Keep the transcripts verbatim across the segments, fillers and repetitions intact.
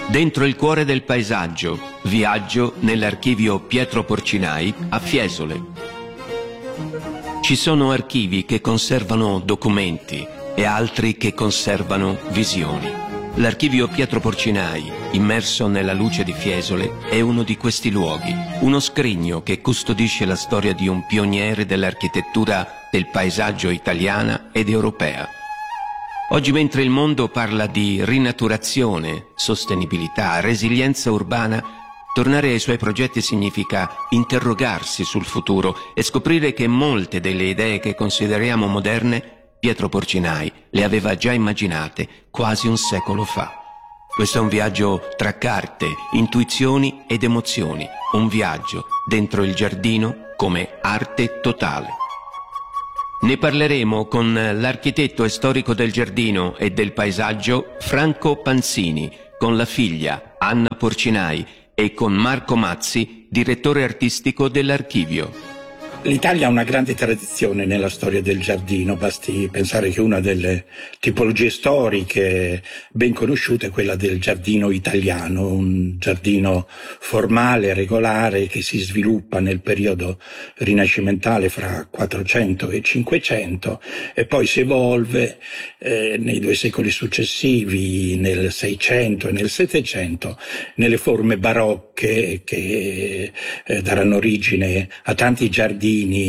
Dentro il cuore del paesaggio, viaggio nell'archivio Pietro Porcinai a Fiesole. Ci sono archivi che conservano documenti e altri che conservano visioni. L'archivio Pietro Porcinai, immerso nella luce di Fiesole, è uno di questi luoghi, uno scrigno che custodisce la storia di un pioniere dell'architettura del paesaggio italiana ed europea. Oggi, mentre il mondo parla di rinaturazione, sostenibilità, resilienza urbana, tornare ai suoi progetti significa interrogarsi sul futuro e scoprire che molte delle idee che consideriamo moderne, Pietro Porcinai le aveva già immaginate quasi un secolo fa. Questo è un viaggio tra carte, intuizioni ed emozioni, un viaggio dentro il giardino come arte totale. Ne parleremo con l'architetto e storico del giardino e del paesaggio Franco Panzini, con la figlia Anna Porcinai e con Marco Mazzi, direttore artistico dell'archivio. L'Italia ha una grande tradizione nella storia del giardino, basti pensare che una delle tipologie storiche ben conosciute è quella del giardino italiano, un giardino formale, regolare, che si sviluppa nel periodo rinascimentale fra quattrocento e cinquecento e poi si evolve eh, nei due secoli successivi, nel Seicento e nel Settecento, nelle forme barocche che eh, daranno origine a tanti giardini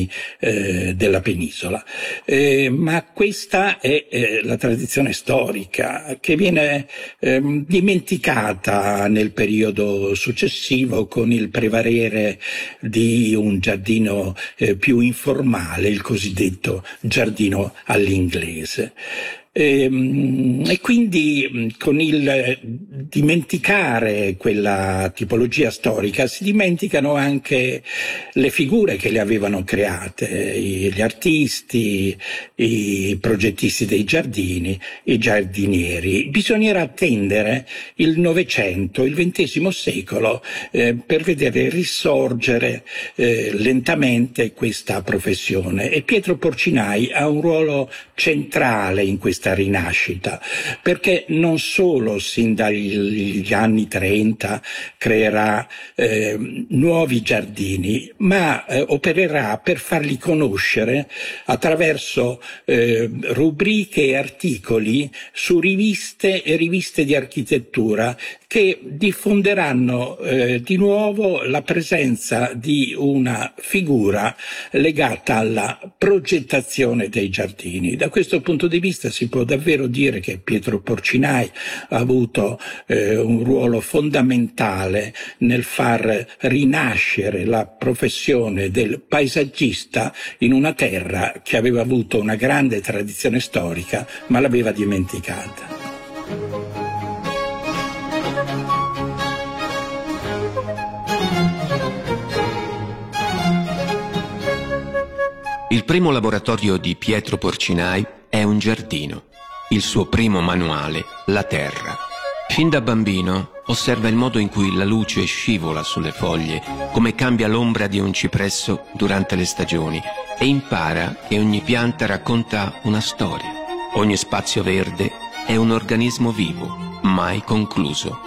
Eh, della penisola. Eh, ma questa è eh, la tradizione storica che viene eh, dimenticata nel periodo successivo con il prevalere di un giardino eh, più informale, il cosiddetto giardino all'inglese. E, e quindi con il dimenticare quella tipologia storica si dimenticano anche le figure che le avevano create, gli artisti, i progettisti dei giardini, i giardinieri. Bisognerà attendere il Novecento, il ventesimo secolo eh, per vedere risorgere eh, lentamente questa professione, e Pietro Porcinai ha un ruolo centrale in questa rinascita, perché non solo sin dagli anni trenta creerà eh, nuovi giardini, ma eh, opererà per farli conoscere attraverso eh, rubriche e articoli su riviste e riviste di architettura che diffonderanno eh, di nuovo la presenza di una figura legata alla progettazione dei giardini. Da questo punto di vista si può davvero dire che Pietro Porcinai ha avuto eh, un ruolo fondamentale nel far rinascere la professione del paesaggista in una terra che aveva avuto una grande tradizione storica ma l'aveva dimenticata. Il primo laboratorio di Pietro Porcinai è un giardino. Il suo primo manuale, La terra. Fin da bambino osserva il modo in cui la luce scivola sulle foglie, come cambia l'ombra di un cipresso durante le stagioni, e impara che ogni pianta racconta una storia. Ogni spazio verde è un organismo vivo, mai concluso.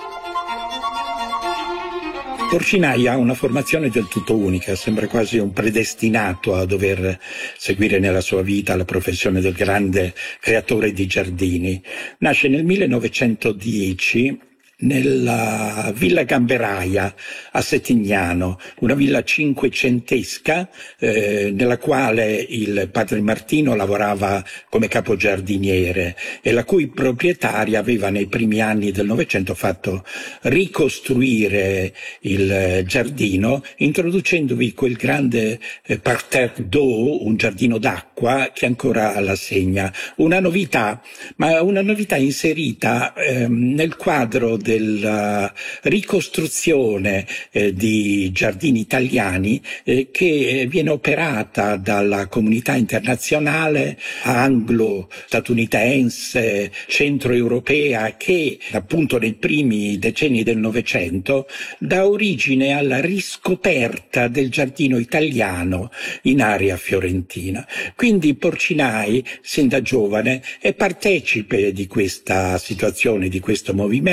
Porcinai ha una formazione del tutto unica, sembra quasi un predestinato a dover seguire nella sua vita la professione del grande creatore di giardini. Nasce nel millenovecentodieci nella Villa Gamberaia a Settignano, una villa cinquecentesca eh, nella quale il padre Martino lavorava come capogiardiniere e la cui proprietaria aveva nei primi anni del Novecento fatto ricostruire il giardino introducendovi quel grande eh, parterre d'eau, un giardino d'acqua che ancora la segna. Una novità, ma una novità inserita eh, nel quadro della ricostruzione eh, di giardini italiani eh, che viene operata dalla comunità internazionale anglo-statunitense, centroeuropea, che appunto nei primi decenni del Novecento dà origine alla riscoperta del giardino italiano in area fiorentina. Quindi Porcinai, sin da giovane, è partecipe di questa situazione, di questo movimento,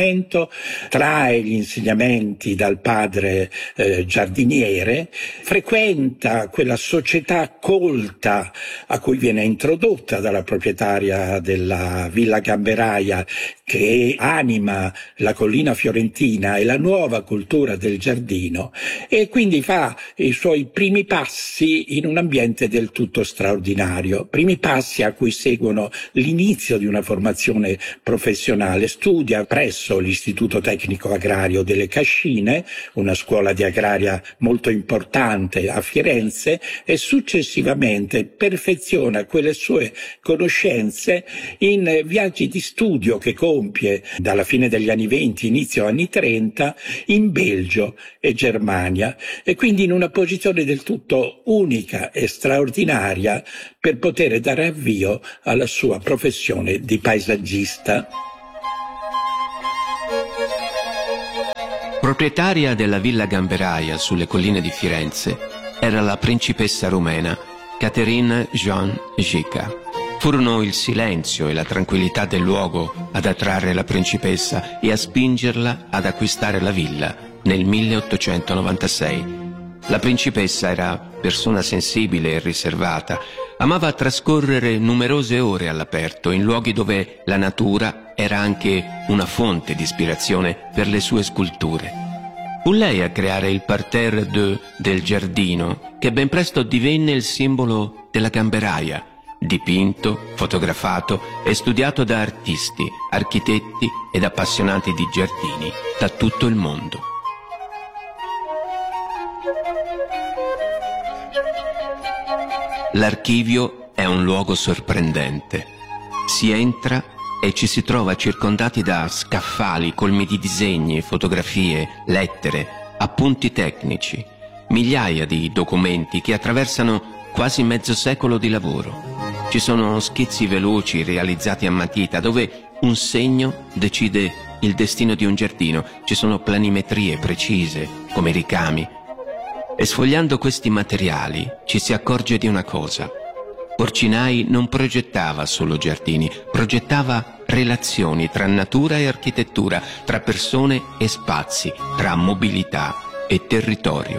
studio, trae gli insegnamenti dal padre eh, giardiniere, frequenta quella società colta a cui viene introdotta dalla proprietaria della Villa Gamberaia, che anima la collina fiorentina e la nuova cultura del giardino, e quindi fa i suoi primi passi in un ambiente del tutto straordinario, primi passi a cui seguono l'inizio di una formazione professionale. Studia presso l'Istituto Tecnico Agrario delle Cascine, una scuola di agraria molto importante a Firenze, e successivamente perfeziona quelle sue conoscenze in viaggi di studio che compie dalla fine degli anni venti, inizio anni trenta, in Belgio e Germania, e quindi in una posizione del tutto unica e straordinaria per poter dare avvio alla sua professione di paesaggista. Proprietaria della Villa Gamberaia sulle colline di Firenze era la principessa rumena Catherine Jean Gica. Furono il silenzio e la tranquillità del luogo ad attrarre la principessa e a spingerla ad acquistare la villa nel milleottocentonovantasei. La principessa era persona sensibile e riservata, amava trascorrere numerose ore all'aperto in luoghi dove la natura era anche una fonte di ispirazione per le sue sculture. Fu lei a creare il parterre de, del giardino, che ben presto divenne il simbolo della Gamberaia, dipinto, fotografato e studiato da artisti, architetti ed appassionati di giardini da tutto il mondo. L'archivio è un luogo sorprendente. Si entra e ci si trova circondati da scaffali colmi di disegni, fotografie, lettere, appunti tecnici, migliaia di documenti che attraversano quasi mezzo secolo di lavoro. Ci sono schizzi veloci realizzati a matita dove un segno decide il destino di un giardino. Ci sono planimetrie precise come ricami. E sfogliando questi materiali ci si accorge di una cosa. Porcinai non progettava solo giardini, progettava relazioni tra natura e architettura, tra persone e spazi, tra mobilità e territorio.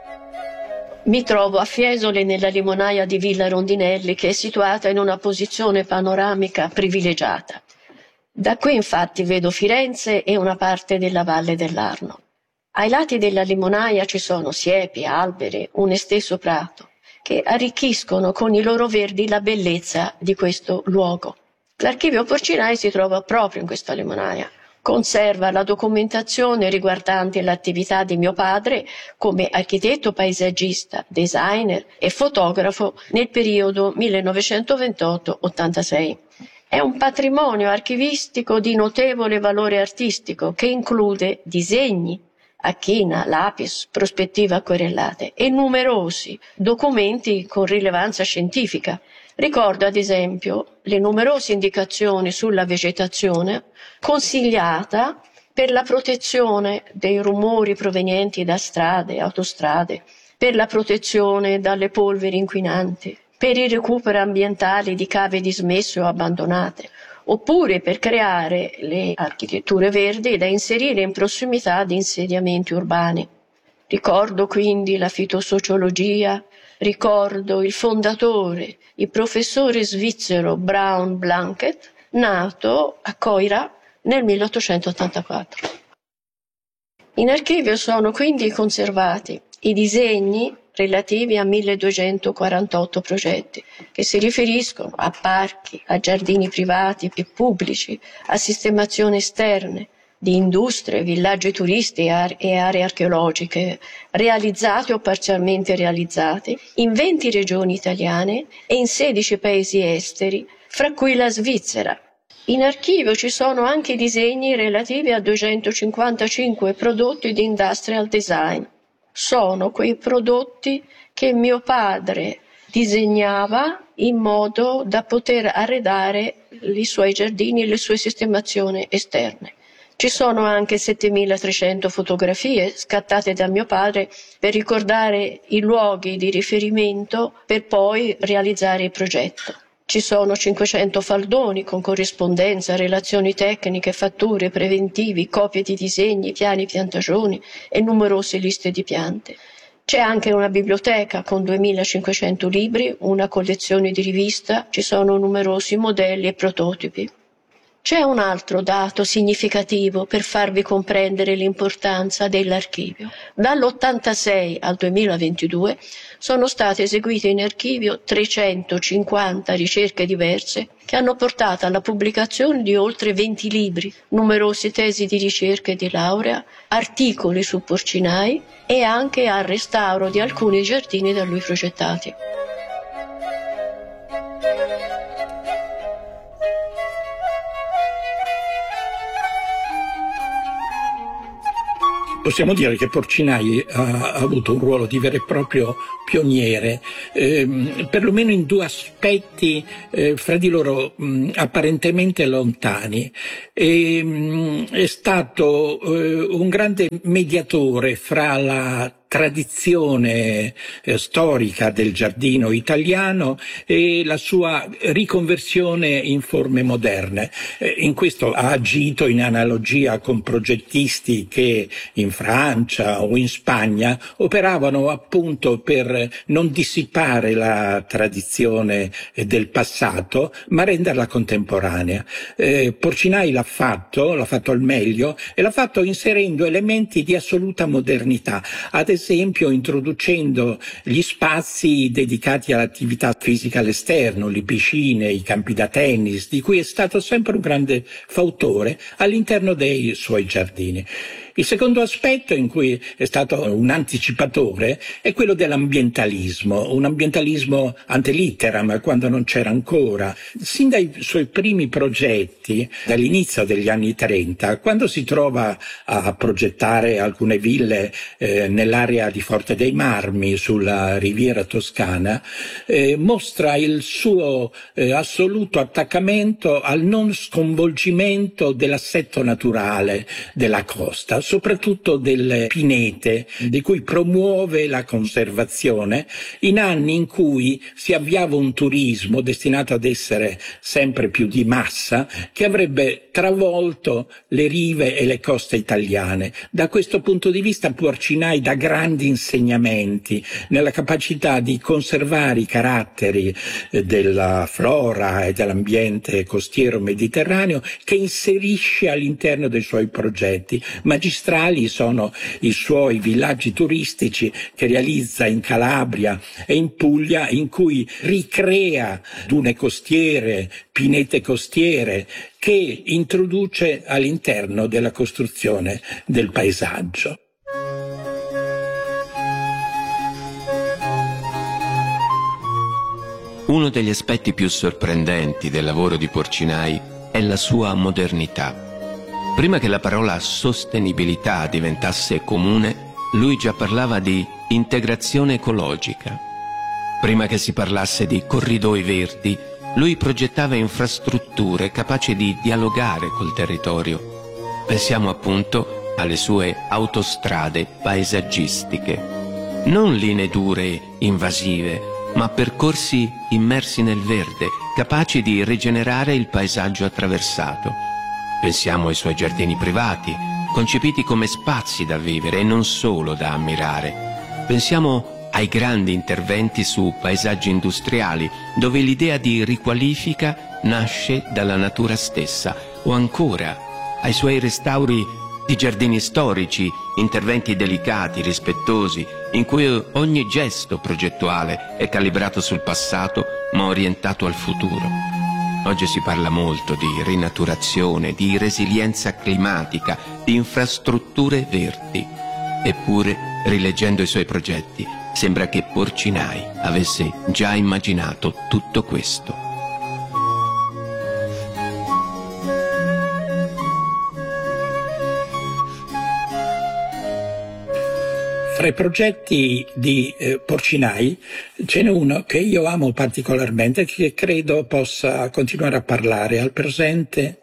Mi trovo a Fiesole nella limonaia di Villa Rondinelli, che è situata in una posizione panoramica privilegiata. Da qui infatti vedo Firenze e una parte della Valle dell'Arno. Ai lati della limonaia ci sono siepi, alberi, un esteso prato, che arricchiscono con i loro verdi la bellezza di questo luogo. L'archivio Porcinai si trova proprio in questa limonaia. Conserva la documentazione riguardante l'attività di mio padre come architetto paesaggista, designer e fotografo nel periodo millenovecentoventotto ottantasei. È un patrimonio archivistico di notevole valore artistico che include disegni a china, lapis, prospettive acquerellate e numerosi documenti con rilevanza scientifica. Ricordo ad esempio le numerose indicazioni sulla vegetazione consigliata per la protezione dei rumori provenienti da strade, autostrade, per la protezione dalle polveri inquinanti, per il recupero ambientale di cave dismesse o abbandonate, oppure per creare le architetture verdi da inserire in prossimità di insediamenti urbani. Ricordo quindi la fitosociologia, ricordo il fondatore, il professore svizzero Braun Blanket, nato a Coira nel milleottocentottantaquattro. In archivio sono quindi conservati i disegni relativi a milleduecentoquarantotto progetti, che si riferiscono a parchi, a giardini privati e pubblici, a sistemazioni esterne, di industrie, villaggi turisti e aree archeologiche, realizzati o parzialmente realizzati, in venti regioni italiane e in sedici paesi esteri, fra cui la Svizzera. In archivio ci sono anche disegni relativi a duecentocinquantacinque prodotti di industrial design. Sono quei prodotti che mio padre disegnava in modo da poter arredare i suoi giardini e le sue sistemazioni esterne. Ci sono anche settemila trecento fotografie scattate da mio padre per ricordare i luoghi di riferimento per poi realizzare il progetto. Ci sono cinquecento faldoni con corrispondenza, relazioni tecniche, fatture, preventivi, copie di disegni, piani, piantagioni e numerose liste di piante. C'è anche una biblioteca con duemilacinquecento libri, una collezione di riviste, ci sono numerosi modelli e prototipi. C'è un altro dato significativo per farvi comprendere l'importanza dell'archivio. Dall'ottantasei al duemilaventidue sono state eseguite in archivio trecentocinquanta ricerche diverse che hanno portato alla pubblicazione di oltre venti libri, numerose tesi di ricerca e di laurea, articoli su porcinai e anche al restauro di alcuni giardini da lui progettati. Possiamo dire che Porcinai ha avuto un ruolo di vero e proprio pioniere, ehm, perlomeno in due aspetti eh, fra di loro mh, apparentemente lontani. E, mh, è stato eh, un grande mediatore fra la tradizione eh, storica del giardino italiano e la sua riconversione in forme moderne. Eh, in questo ha agito in analogia con progettisti che in Francia o in Spagna operavano appunto per non dissipare la tradizione eh, del passato, ma renderla contemporanea. Eh, Porcinai l'ha fatto, l'ha fatto al meglio e l'ha fatto inserendo elementi di assoluta modernità. Ad esempio introducendo gli spazi dedicati all'attività fisica all'esterno, le piscine, i campi da tennis, di cui è stato sempre un grande fautore all'interno dei suoi giardini. Il secondo aspetto in cui è stato un anticipatore è quello dell'ambientalismo, un ambientalismo ante litteram, quando non c'era ancora. Sin dai suoi primi progetti, dall'inizio degli anni trenta, quando si trova a progettare alcune ville eh, nell'area di Forte dei Marmi, sulla riviera toscana, eh, mostra il suo eh, assoluto attaccamento al non sconvolgimento dell'assetto naturale della costa, soprattutto delle pinete, di cui promuove la conservazione in anni in cui si avviava un turismo destinato ad essere sempre più di massa, che avrebbe travolto le rive e le coste italiane. Da questo punto di vista Porcinai dà grandi insegnamenti nella capacità di conservare i caratteri della flora e dell'ambiente costiero mediterraneo, che inserisce all'interno dei suoi progetti. Magistrali sono i suoi villaggi turistici che realizza in Calabria e in Puglia, in cui ricrea dune costiere, pinete costiere, che introduce all'interno della costruzione del paesaggio. Uno degli aspetti più sorprendenti del lavoro di Porcinai è la sua modernità. Prima che la parola sostenibilità diventasse comune, lui già parlava di integrazione ecologica. Prima che si parlasse di corridoi verdi, lui progettava infrastrutture capaci di dialogare col territorio. Pensiamo appunto alle sue autostrade paesaggistiche. Non linee dure, invasive, ma percorsi immersi nel verde, capaci di rigenerare il paesaggio attraversato. Pensiamo ai suoi giardini privati, concepiti come spazi da vivere e non solo da ammirare. Pensiamo ai grandi interventi su paesaggi industriali, dove l'idea di riqualifica nasce dalla natura stessa, o ancora ai suoi restauri di giardini storici, interventi delicati, rispettosi, in cui ogni gesto progettuale è calibrato sul passato ma orientato al futuro. Oggi si parla molto di rinaturazione, di resilienza climatica, di infrastrutture verdi. Eppure, rileggendo i suoi progetti, sembra che Porcinai avesse già immaginato tutto questo. Tra i progetti di eh, Porcinai ce n'è uno che io amo particolarmente e che credo possa continuare a parlare al presente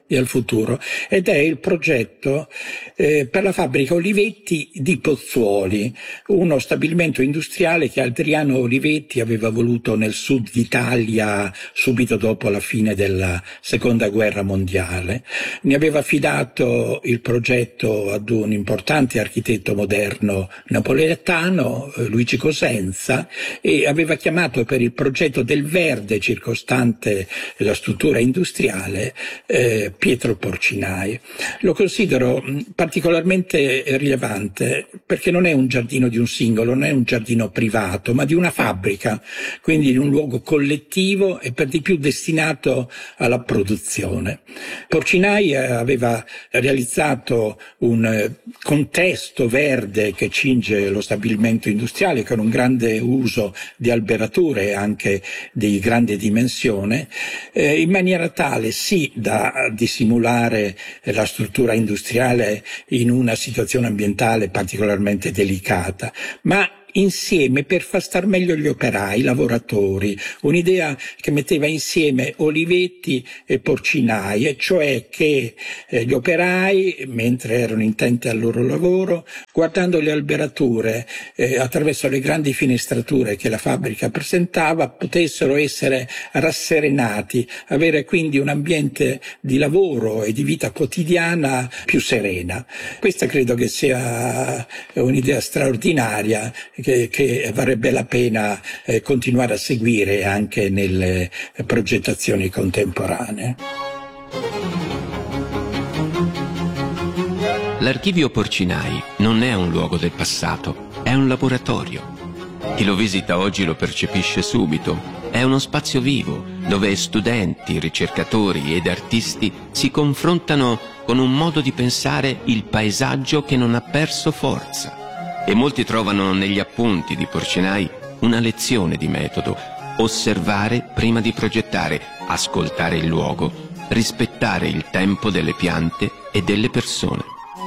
e al futuro, ed è il progetto eh, per la fabbrica Olivetti di Pozzuoli, uno stabilimento industriale che Adriano Olivetti aveva voluto nel sud d'Italia subito dopo la fine della seconda guerra mondiale. Ne aveva affidato il progetto ad un importante architetto moderno napoletano, eh, Luigi Cosenza, e aveva chiamato per il progetto del verde circostante la struttura industriale eh, Pietro Porcinai. Lo considero particolarmente rilevante perché non è un giardino di un singolo, non è un giardino privato, ma di una fabbrica, quindi di un luogo collettivo e per di più destinato alla produzione. Porcinai aveva realizzato un contesto verde che cinge lo stabilimento industriale con un grande uso di alberature anche di grande dimensione, eh, in maniera tale sì da dissimulare la struttura industriale in una situazione ambientale particolarmente delicata, ma insieme per far star meglio gli operai, i lavoratori, un'idea che metteva insieme Olivetti e Porcinai, e cioè che eh, gli operai, mentre erano intenti al loro lavoro, guardando le alberature eh, attraverso le grandi finestrature che la fabbrica presentava, potessero essere rasserenati, avere quindi un ambiente di lavoro e di vita quotidiana più serena. Questa credo che sia un'idea straordinaria Che, che varrebbe la pena eh, continuare a seguire anche nelle progettazioni contemporanee. L'archivio Porcinai non è un luogo del passato, è un laboratorio. Chi lo visita oggi lo percepisce subito. È uno spazio vivo dove studenti, ricercatori ed artisti si confrontano con un modo di pensare il paesaggio che non ha perso forza. E molti trovano negli appunti di Porcinai una lezione di metodo: osservare prima di progettare, ascoltare il luogo, rispettare il tempo delle piante e delle persone.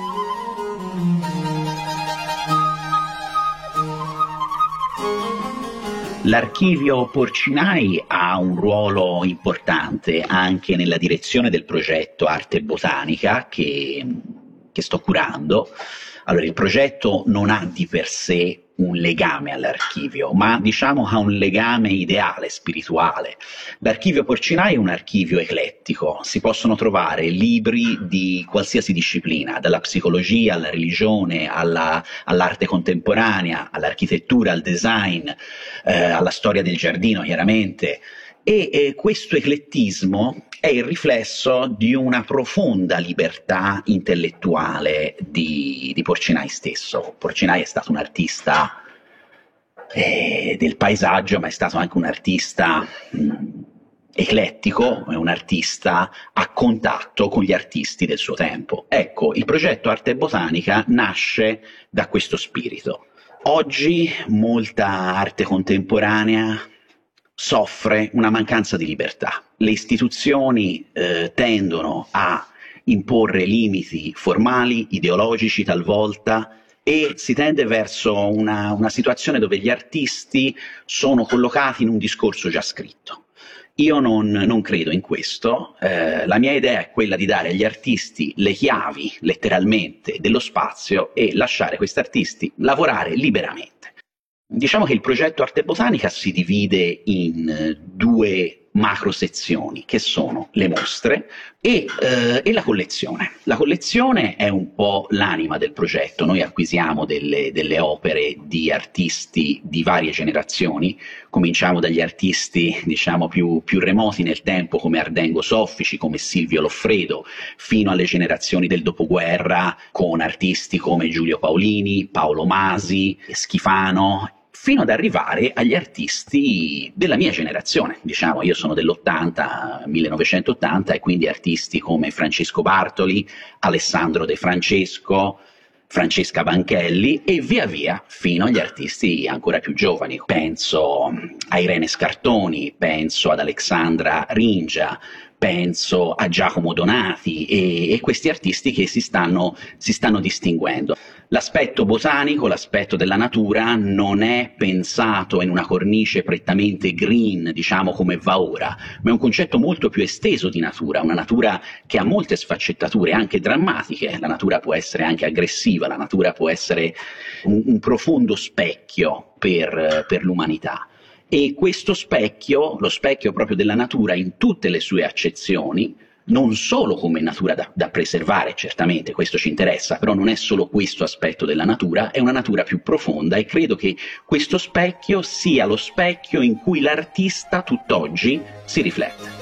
L'archivio Porcinai ha un ruolo importante anche nella direzione del progetto Arte Botanica che, che sto curando. Allora, il progetto non ha di per sé un legame all'archivio, ma diciamo ha un legame ideale, spirituale. L'archivio Porcinai è un archivio eclettico, si possono trovare libri di qualsiasi disciplina, dalla psicologia alla religione, alla, all'arte contemporanea, all'architettura, al design, eh, alla storia del giardino chiaramente. E eh, questo eclettismo è il riflesso di una profonda libertà intellettuale di, di Porcinai stesso. Porcinai è stato un artista eh, del paesaggio, ma è stato anche un artista mh, eclettico, è un artista a contatto con gli artisti del suo tempo. Ecco, il progetto Arte Botanica nasce da questo spirito. Oggi molta arte contemporanea soffre una mancanza di libertà. Le istituzioni eh, tendono a imporre limiti formali, ideologici talvolta, e si tende verso una, una situazione dove gli artisti sono collocati in un discorso già scritto. Io non, non credo in questo, eh, la mia idea è quella di dare agli artisti le chiavi, letteralmente, dello spazio e lasciare questi artisti lavorare liberamente. Diciamo che il progetto Arte Botanica si divide in due macro sezioni, che sono le mostre e, eh, e la collezione. La collezione è un po' l'anima del progetto. Noi acquisiamo delle, delle opere di artisti di varie generazioni, cominciamo dagli artisti diciamo più, più remoti nel tempo come Ardengo Soffici, come Silvio Loffredo, fino alle generazioni del dopoguerra con artisti come Giulio Paolini, Paolo Masi, Schifano, fino ad arrivare agli artisti della mia generazione. Diciamo, io sono dell'ottanta, millenovecentottanta, e quindi artisti come Francesco Bartoli, Alessandro De Francesco, Francesca Banchelli, e via via fino agli artisti ancora più giovani. Penso a Irene Scartoni, penso ad Alexandra Ringia, penso a Giacomo Donati e, e questi artisti che si stanno, si stanno distinguendo. L'aspetto botanico, l'aspetto della natura non è pensato in una cornice prettamente green, diciamo come va ora, ma è un concetto molto più esteso di natura, una natura che ha molte sfaccettature, anche drammatiche. La natura può essere anche aggressiva, la natura può essere un, un profondo specchio per, per l'umanità. E questo specchio, lo specchio proprio della natura in tutte le sue accezioni, non solo come natura da, da preservare, certamente questo ci interessa, però non è solo questo aspetto della natura, è una natura più profonda, e credo che questo specchio sia lo specchio in cui l'artista tutt'oggi si riflette.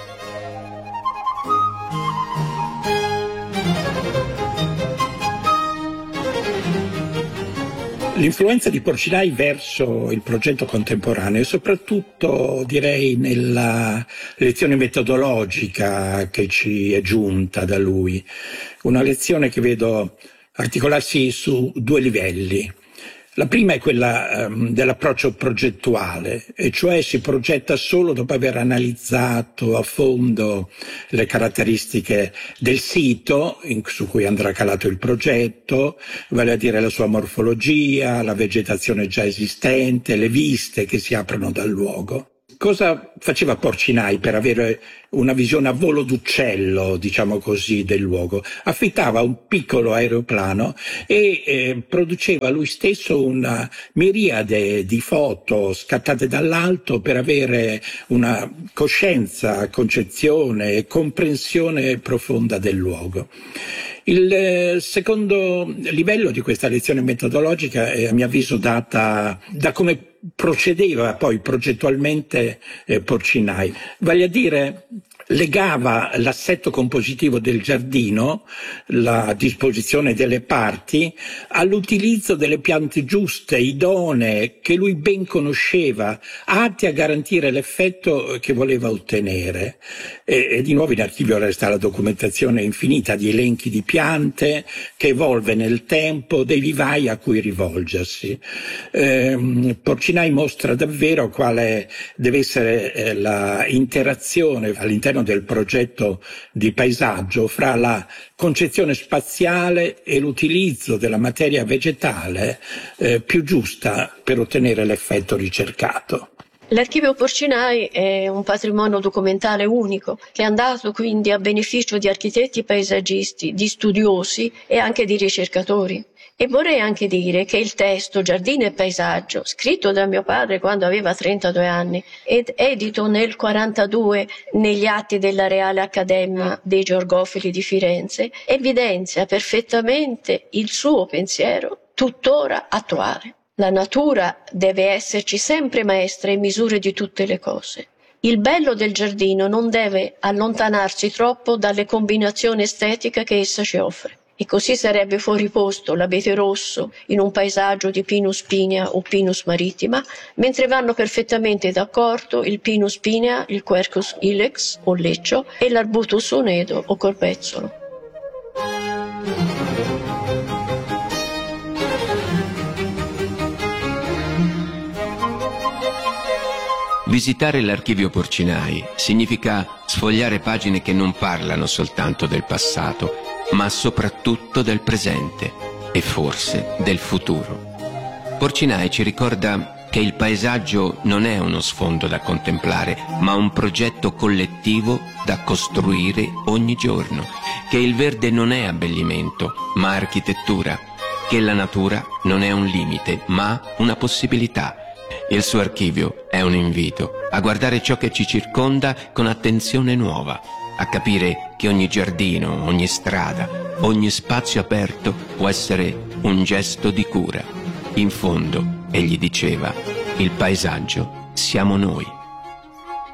L'influenza di Porcinai verso il progetto contemporaneo, e soprattutto direi nella lezione metodologica che ci è giunta da lui, una lezione che vedo articolarsi su due livelli. La prima è quella um, dell'approccio progettuale, e cioè si progetta solo dopo aver analizzato a fondo le caratteristiche del sito in, su cui andrà calato il progetto, vale a dire la sua morfologia, la vegetazione già esistente, le viste che si aprono dal luogo. Cosa faceva Porcinai per avere una visione a volo d'uccello, diciamo così, del luogo? Affittava un piccolo aeroplano e eh, produceva lui stesso una miriade di foto scattate dall'alto per avere una coscienza, concezione e comprensione profonda del luogo. Il eh, secondo livello di questa lezione metodologica è, a mio avviso, data da come procedeva poi progettualmente eh, Porcinai, vale a dire legava l'assetto compositivo del giardino, la disposizione delle parti, all'utilizzo delle piante giuste, idonee, che lui ben conosceva, atte a garantire l'effetto che voleva ottenere. E, e di nuovo in archivio resta la documentazione infinita di elenchi di piante che evolve nel tempo, dei vivai a cui rivolgersi. Eh, Porcinai mostra davvero quale deve essere eh, la interazione all'interno del progetto di paesaggio fra la concezione spaziale e l'utilizzo della materia vegetale eh, più giusta per ottenere l'effetto ricercato. L'archivio Porcinai è un patrimonio documentale unico, che è andato quindi a beneficio di architetti paesaggisti, di studiosi e anche di ricercatori. E vorrei anche dire che il testo Giardino e Paesaggio, scritto da mio padre quando aveva trentadue anni ed edito nel quarantadue negli atti della Reale Accademia dei Georgofili di Firenze, evidenzia perfettamente il suo pensiero tuttora attuale. La natura deve esserci sempre maestra e misure di tutte le cose. Il bello del giardino non deve allontanarsi troppo dalle combinazioni estetiche che essa ci offre. E così sarebbe fuori posto l'abete rosso in un paesaggio di Pinus pinea o Pinus maritima, mentre vanno perfettamente d'accordo il Pinus pinea, il Quercus ilex o leccio e l'Arbutus onedo o corbezzolo. Visitare l'archivio Porcinai significa sfogliare pagine che non parlano soltanto del passato, ma soprattutto del presente e forse del futuro. Porcinai ci ricorda che il paesaggio non è uno sfondo da contemplare, ma un progetto collettivo da costruire ogni giorno, che il verde non è abbellimento, ma architettura, che la natura non è un limite, ma una possibilità. Il suo archivio è un invito a guardare ciò che ci circonda con attenzione nuova, a capire che ogni giardino, ogni strada, ogni spazio aperto può essere un gesto di cura. In fondo, egli diceva, il paesaggio siamo noi.